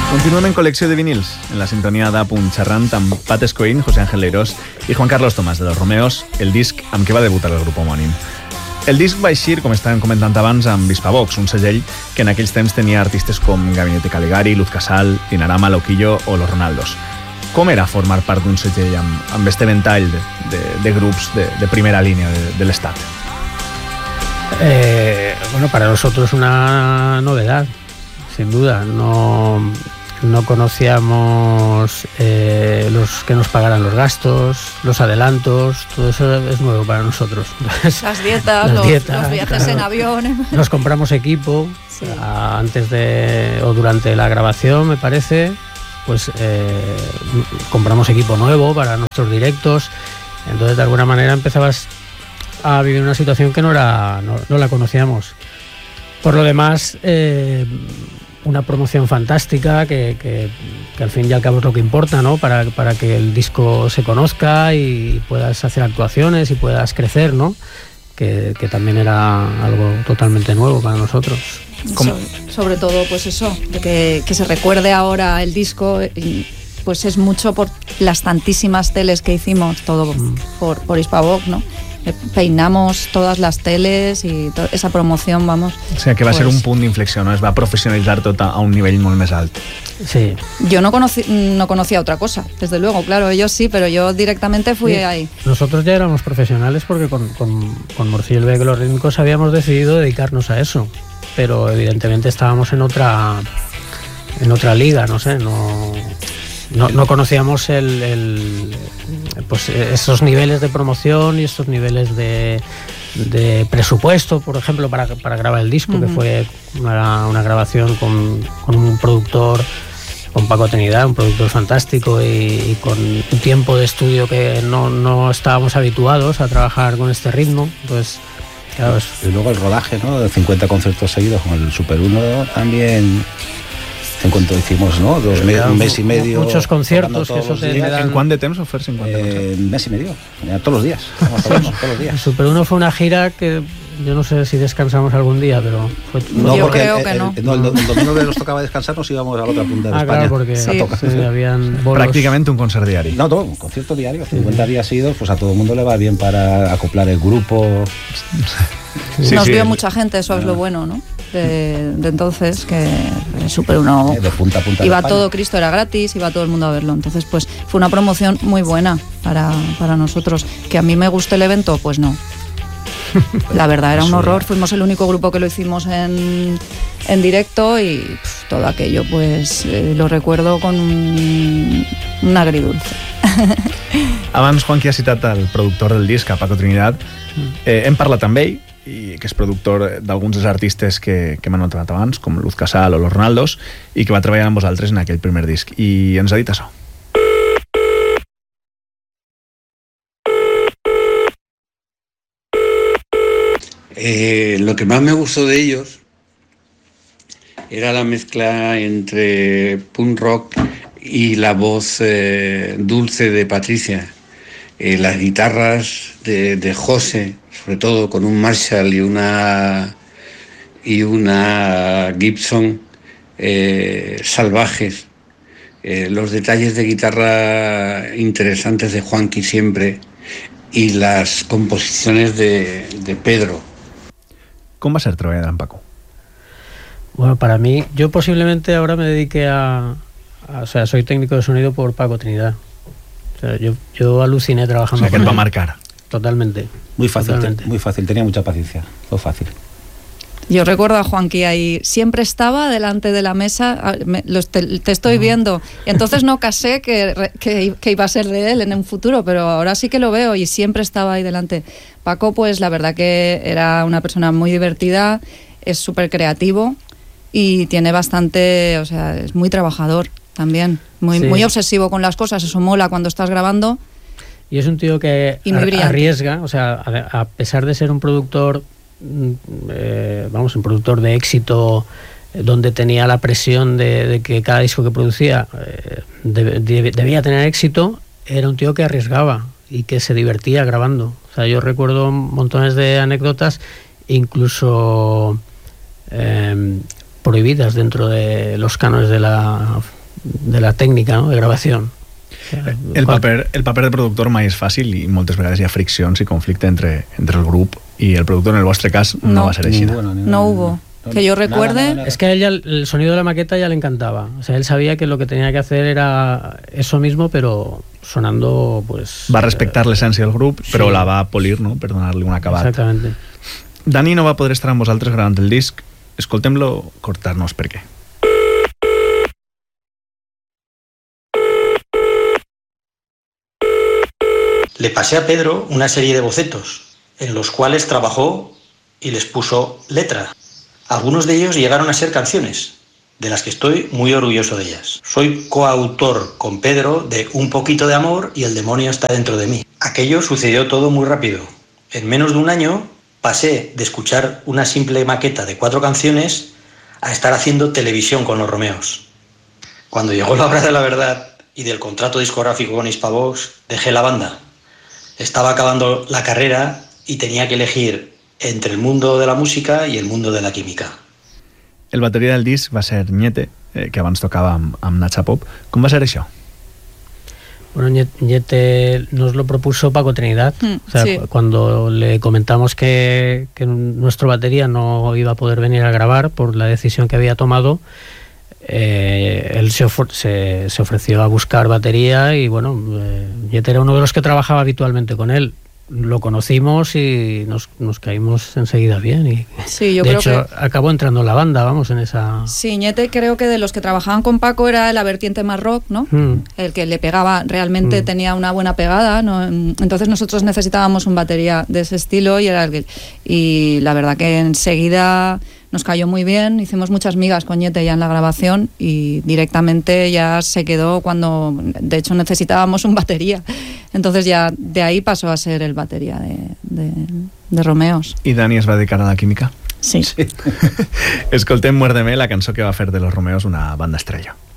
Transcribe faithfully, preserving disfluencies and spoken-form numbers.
Continuem en col·lecció de vinils, en la sintonia d'Apunt xerrant amb Pat Escoín, José Ángel Leirós i Juan Carlos Tomás de los Romeos, el disc amb què va debutar el grup homònim. El disc va eixir, com estàvem comentant abans, amb Hispavox, un segell que en aquells temps tenia artistes com Gabinete Caligari, Luz Casal, Dinarama, Loquillo o Los Ronaldos. Com era formar part d'un segell amb, amb este ventall de, de, de grups de, de primera línia de, de l'Estat? Eh, bueno, para nosotros una novedad, sin duda. No, no conocíamos eh, los que nos pagaran los gastos, los adelantos, todo eso es nuevo para nosotros. Entonces, las dietas, las los, dietas, los viajes claro. En avión. Nos compramos equipo, sí. Antes de o durante la grabación, me parece, pues eh, compramos equipo nuevo para nuestros directos. Entonces, de alguna manera empezabas a vivir una situación que no era no, no la conocíamos. Por lo demás, eh, una promoción fantástica que, que, que al fin y al cabo es lo que importa, ¿no? Para, para que el disco se conozca y puedas hacer actuaciones y puedas crecer, ¿no? Que, que también era algo totalmente nuevo para nosotros. So, sobre todo, pues eso, de que, que se recuerde ahora el disco, y pues es mucho por las tantísimas teles que hicimos, todo mm. por, por Hispavox, ¿no? Peinamos todas las teles i to- esa promoción, vamos. O sigui que va pues, ser un punt d'inflexió, no? Es va professionalitzar tot a un nivell molt més alt. Sí. Yo no, conocí, no conocía otra cosa, desde luego, claro, ellos sí, pero yo directamente fui sí. ahí. Nosotros ya éramos profesionales porque con, con, con Morcillo y el Beck los Rítmicos habíamos decidido dedicarnos a eso, pero evidentemente estábamos en otra, en otra liga, no sé, no... No, no conocíamos el, el, pues esos niveles de promoción y estos niveles de, de presupuesto, por ejemplo, para, para grabar el disco, uh-huh. que fue una, una grabación con, con un productor, con Paco Trinidad, un productor fantástico y, y con un tiempo de estudio que no, no estábamos habituados a trabajar con este ritmo. Entonces, claro, es... Y luego el rodaje, ¿no? De cincuenta conciertos seguidos con el Super uno también... En cuanto hicimos, ¿no? Dos me, un mes y medio. Muchos conciertos. Que eso te días. ¿En cuánto de temps o fer cincuenta eh, conciertos? Un mes y medio. Todos los días. Vamos, todos, todos los días. El Super uno fue una gira que yo no sé si descansamos algún día, pero fue... No, yo porque creo el, que el, no. El, no, el, el domingo que nos tocaba descansar nos íbamos a la otra punta de ah, España. Claro, porque sí. sí, habían bolos. Prácticamente un concert diari. No, todo, un concierto diario. cincuenta días seguidos, pues a todo el mundo le va bien para acoplar el grupo. Sí, Nos sí, vio sí. mucha gente, eso es lo bueno, ¿no? De, de entonces, que el Super uno de punta a punta iba todo, Cristo era gratis, iba todo el mundo a verlo. Entonces, pues fue una promoción muy buena para, para nosotros. Que a mí me guste el evento, pues no. La verdad, era un horror. Fuimos el único grupo que lo hicimos en, en directo y pff, todo aquello, pues eh, lo recuerdo con un, un agridulce. Abans, Juan, que ha citat el productor del disc, a Paco Trinidad, eh, hem parlat amb ell, i que és productor d'alguns dels artistes que, que m'han notat abans, com Luz Casal o Los Ronaldos, i que va treballar amb vosaltres en aquell primer disc. I ens ha dit això. Eh, lo que más me gustó de ellos era la mezcla entre punk rock y la voz eh, dulce de Patricia. Eh, las guitarras de, de José, sobre todo con un Marshall y una y una Gibson eh, salvajes, eh, los detalles de guitarra interesantes de Juanqui siempre y las composiciones de, de Pedro. ¿Cómo va a ser trabajar amb Paco? Bueno, para mí, yo posiblemente ahora me dedique a, a o sea, soy técnico de sonido por Paco Trinidad. O sea, yo, yo aluciné trabajando. O sea, que él va a marcar. Totalmente. Muy fácil, totalmente. Muy fácil, tenía mucha paciencia, todo fácil. Yo recuerdo a Juanqui ahí, siempre estaba delante de la mesa, me, los, te, te estoy viendo, entonces no casé que, que, que iba a ser de él en un futuro, pero ahora sí que lo veo y siempre estaba ahí delante. Paco, pues la verdad que era una persona muy divertida, es súper creativo y tiene bastante, o sea, es muy trabajador también, muy, sí. muy obsesivo con las cosas, eso mola cuando estás grabando. Y es un tío que arriesga, o sea, a, a pesar de ser un productor, eh, vamos, un productor de éxito, eh, donde tenía la presión de, de que cada disco que producía eh, de, de, debía tener éxito, era un tío que arriesgaba y que se divertía grabando. O sea, yo recuerdo montones de anécdotas, incluso eh, prohibidas dentro de los cánones de la de la técnica, no?, de grabación. O sea, el, paper, el paper de productor mai és fàcil i moltes vegades hi ha friccions i conflicte entre, entre el grup i el productor. En el vostre cas no, no va ser així. Ninguno, ninguno, no hubo. Que yo recuerde... Nada, nada, nada. Es que a ella el sonido de la maqueta ya le encantaba. O sea, él sabía que lo que tenía que hacer era eso mismo, pero sonando, pues... Va respectar eh, l'essència del grup, sí, però la va polir, no?, per donar-li un acabat. Exactamente. Dani no va poder estar amb vosaltres gravant el disc. Escoltem-lo cortar-nos per què. Le pasé a Pedro una serie de bocetos, en los cuales trabajó y les puso letra. Algunos de ellos llegaron a ser canciones, de las que estoy muy orgulloso de ellas. Soy coautor con Pedro de Un poquito de amor y El demonio está dentro de mí. Aquello sucedió todo muy rápido. En menos de un año pasé de escuchar una simple maqueta de cuatro canciones a estar haciendo televisión con los Romeos. Cuando llegó la hora de la verdad y del contrato discográfico con Hispavox, dejé la banda. Estaba acabando la carrera y tenía que elegir entre el mundo de la música y el mundo de la química. El bateria del disc va ser Ñete, eh, que abans tocava amb, amb Nacha Pop. Com va ser això? Bueno, Ñete nos lo propuso Paco Trinidad. Mm, o sea, sí. Cuando le comentamos que, que nuestro batería no iba a poder venir a grabar por la decisión que había tomado, eh, él se, of- se, se ofreció a buscar batería y bueno, eh, Ñete era uno de los que trabajaba habitualmente con él. Lo conocimos y nos, nos caímos enseguida bien y sí, yo de creo hecho que... acabó entrando en la banda, vamos, en esa... Sí, Ñete creo que de los que trabajaban con Paco era la vertiente más rock, ¿no? Mm. El que le pegaba, realmente mm. tenía una buena pegada, ¿no? Entonces nosotros necesitábamos un batería de ese estilo y era el que... Y la verdad que enseguida nos cayó muy bien, hicimos muchas migas con Ñete ya en la grabación y directamente ya se quedó cuando, de hecho, necesitábamos un batería. Entonces ya de ahí pasó a ser el batería de, de, de Romeos. I Dani es va dedicar a la química? Sí. sí. Escoltem Muérdeme, la cançó que va fer de los Romeos una banda estrella.